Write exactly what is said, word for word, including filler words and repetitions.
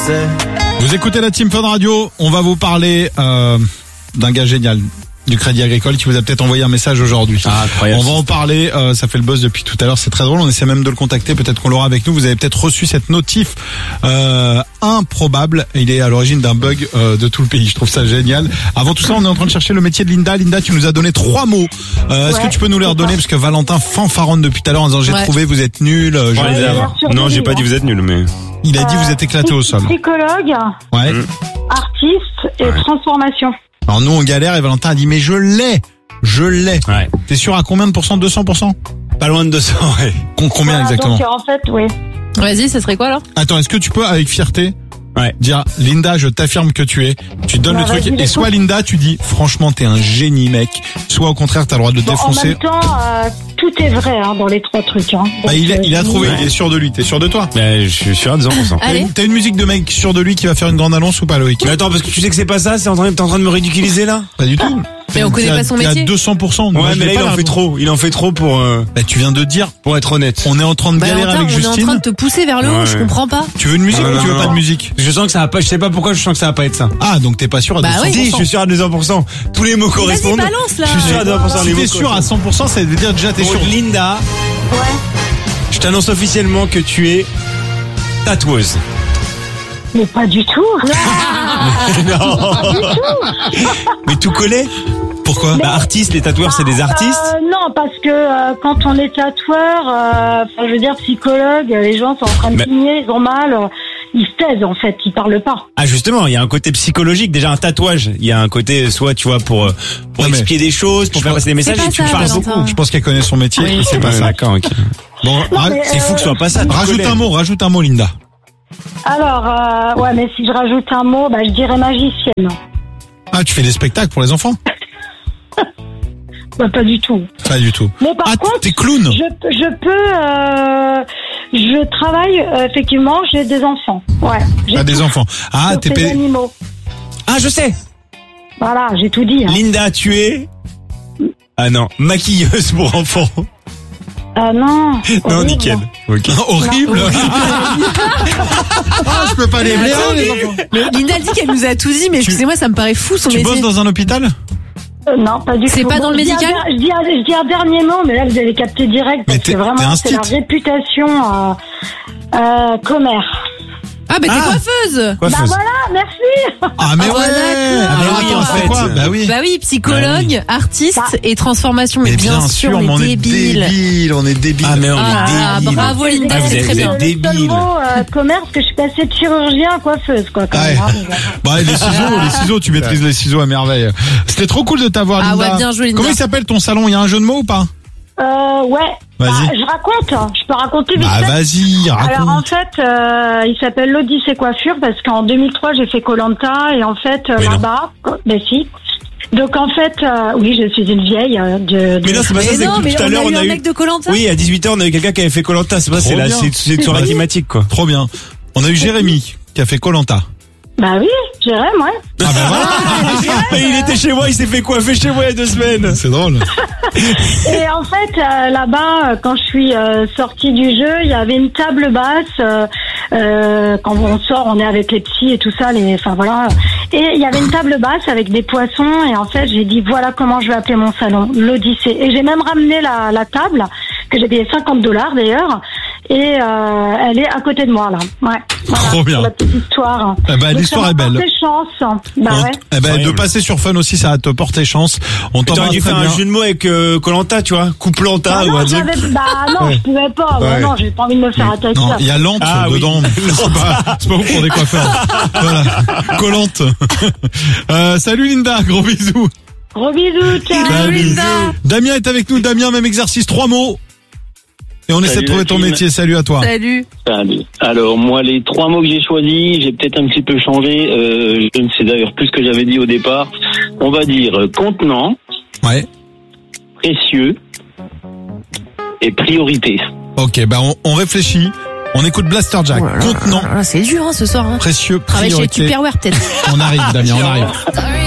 sais. Vous écoutez la Team Fun Radio, on va vous parler euh, d'un gars génial du Crédit Agricole qui vous a peut-être envoyé un message aujourd'hui. Ah, incroyable. On va en parler, euh, ça fait le buzz depuis tout à l'heure, c'est très drôle, on essaie même de le contacter, peut-être qu'on l'aura avec nous. Vous avez peut-être reçu cette notif euh, improbable, il est à l'origine d'un bug euh, de tout le pays, je trouve ça génial. Avant tout ça, on est en train de chercher le métier de Linda. Linda, tu nous as donné trois mots, euh, est-ce Ouais, que tu peux nous les redonner, parce que Valentin fanfaronne depuis tout à l'heure en disant j'ai Ouais. trouvé, vous êtes nuls. euh, je- Ouais, Ouais, avoir. sur Non, des j'ai pas livres. dit vous êtes nul, mais. Il a dit vous êtes éclaté au sol. Psychologue, Ouais. Mmh. artiste et Ouais. transformation. Alors nous on galère et Valentin a dit mais je l'ai, je l'ai. Ouais. T'es sûr à combien de pourcents? deux cents pour cent? Pas loin de deux cents, ouais. Con- Combien Voilà, exactement? Donc en fait, oui. Vas-y, ça serait quoi alors? Attends, est-ce que tu peux avec fierté Ouais. dire Linda, je t'affirme que tu es, tu donnes Bah, le truc vas-y, et soit écoute. Linda, tu dis franchement t'es un génie mec, soit au contraire t'as le droit de le Bon, en défoncer. même temps, euh, tout est vrai hein, dans les trois trucs. Hein. Bah, Donc, il, a, il a euh, trouvé, ouais. il est sûr de lui, t'es sûr de toi? Mais je suis sûr à deux cents pour cent. T'as Allez. une, t'as une musique de mec sûr de lui qui va faire une grande annonce ou pas Loïc? Mais attends, parce que tu sais que c'est pas ça, c'est en train, t'es en train de me ridiculiser là? Pas du tout. Mais on connaît T'es à- pas son t'es métier. à deux cents pour cent. Moi, Ouais, je mais l'ai là, pas, il en la fait réponse. trop. Il en fait trop pour, euh, Bah, tu viens de dire, pour être honnête. on est en train de Bah, galérer Valentin, avec on est en Justine. train de te pousser vers le haut, Ouais. je comprends pas. Tu veux une musique Non, ou non, tu veux non, pas non. de musique? Je sens que ça va pas, je sais pas pourquoi je sens que ça va pas être ça. Ah, donc t'es pas sûr à Bah deux cents pour cent. oui. Si, je suis sûr à deux cents pour cent. Tous les mots Vas-y, correspondent. balance là. Je suis sûr à deux cents pour cent. Si les mots t'es sûr à correspondent. cent pour cent, ça veut dire déjà t'es sûr. Donc, Linda, Ouais. je t'annonce officiellement que tu es tatoueuse. Mais pas du tout. Non. Mais tout collé? Pourquoi? Bah, artiste, les tatoueurs, c'est des artistes. Euh, non, parce que euh, quand on est tatoueur, euh, enfin, je veux dire psychologue, les gens sont en train de Mais- signer, ils ont mal, euh, ils se taisent en fait, ils parlent pas. Ah, justement, il y a un côté psychologique. Déjà, un tatouage. Il y a un côté, soit, tu vois, pour, euh, pour Non, mais- expliquer des choses, pour Je faire pense- passer des messages, C'est et pas tu ça, parles Valentin. beaucoup. Je pense qu'elle connaît son métier, Oui. c'est pas Ouais, ça. D'accord, ok. Bon, ra- mais, C'est fou que ce soit pas ça. tu rajoute connais. un mot, rajoute un mot, Linda. Alors, euh, ouais, mais si je rajoute un mot, bah, je dirais magicienne. Ah, tu fais des spectacles pour les enfants? Bah, pas du tout. Pas du tout. Mais par Ah, contre, t'es clown? je, je peux, euh, je travaille, euh, effectivement, j'ai des enfants. Ouais. J'ai Ah, des tout. enfants. Ah, Sauf t'es les payé. animaux. Ah, je sais. Voilà, j'ai tout dit. Hein. Linda, tu es. Ah non, maquilleuse pour enfants. Euh, non. Non, horrible. nickel. Ok. Horrible. Ah, je peux pas les blairer, les enfants. Mais Linda dit qu'elle nous a tout dit, mais Tu- excusez-moi, ça me paraît fou son Tu métier. bosses dans un hôpital? Euh, non, pas du tout. C'est pas dans le je dis un médical der- je dis, un, je dis un dernier mot, mais là, vous allez capter direct. Mais Parce t'es- que t'es un vraiment, c'est la stit. réputation euh, euh, commère. Ah, bah t'es Ah. coiffeuse. Coiffeuse. Bah voilà, merci. Ah, mais Ah, ouais. d'accord. Alors, Ah oui, attends, en c'est fait. quoi? Bah oui. Bah oui, psychologue, artiste Bah. et transformation. Mais, Mais bien sûr, mais on on est est débile. débile, on est débile. Ah, mais on Ah, est débile. bravo Linda, Ah, vous c'est êtes- très vous bien. êtes Le seul débile. mot euh, commerce, parce que je suis passée de chirurgien à coiffeuse, quoi. Quand Ouais. même, hein. Bah, les ciseaux, les ciseaux, tu maîtrises les ciseaux à merveille. C'était trop cool de t'avoir, Ah Linda. ouais, bien joué, Linda. Comment il s'appelle ton salon? Il y a un jeu de mots ou pas? Euh, ouais. Vas-y. Bah, je raconte. hein. Je peux raconter vite Bah, fait. vas-y, Alors en raconte. fait, euh, il s'appelle l'Odyssée Coiffure parce qu'en deux mille trois j'ai fait Koh-Lanta et en fait euh, Mais non. là-bas, ben si. Donc en fait, euh, oui, je suis une vieille euh, de. de- Mais non, c'est pas ça, Mais c'est non, mais que tout à on l'heure, a eu on a un eu. mec de Koh-Lanta. Oui, à dix-huit heures, on a eu quelqu'un qui avait fait Koh-Lanta. C'est pas, Trop c'est la, bien. c'est, c'est une soirée Oui. thématique, quoi. Trop bien. On a eu Jérémy qui a fait Koh-Lanta. Bah oui, j'irai moi. Ah bah voilà. Mais il était chez moi, il s'est fait coiffer chez moi il y a deux semaines. C'est drôle. Et en fait, euh, là-bas, euh, quand je suis euh, sortie du jeu, il y avait une table basse. Euh, euh, quand on sort, on est avec les petits et tout ça. Les, enfin voilà. Et il y avait une table basse avec des poissons. Et en fait, j'ai dit voilà comment je vais appeler mon salon, l'Odyssée. Et j'ai même ramené la, la table que j'ai payé cinquante dollars d'ailleurs. Et euh, elle est à côté de moi là. Ouais. Voilà, Trop bien. pour la petite histoire. Eh ben, Donc, l'histoire ça est m'a belle. porté chance. Bah On- ouais. eh ben, de Incroyable. passer sur Fun aussi, ça va te porter chance. On T'aurais t'embrasse dû très faire bien. un jeu de mots avec euh, Koh-Lanta, tu vois. Couplanta Ah ou un non, truc. j'avais, bah non, Ouais. je pouvais pas. Bah Ouais. non, j'ai pas envie de me faire attaquer. Non, il y a lente Ah oui. dedans. C'est pas, c'est pas bon pour des coiffeurs. Voilà. Collante. Euh, salut Linda, gros bisous. Gros bisous, ciao. Salut. Linda. Damien est avec nous. Damien, même exercice, trois mots. Et on essaie de Salut, trouver la ton team. métier. Salut à toi. Salut. Allez. Alors moi les trois mots que j'ai choisis, j'ai peut-être un petit peu changé. Euh, je ne sais d'ailleurs plus ce que j'avais dit au départ. On va dire euh, contenant, Ouais. précieux et priorité. Ok, bah on, on réfléchit. On écoute Blaster Jack. Oh là là Contenant, là là, c'est dur hein, ce soir. Hein. précieux, Travaille chez priorité. Tupperware peut-être. On arrive, Damien, on arrive.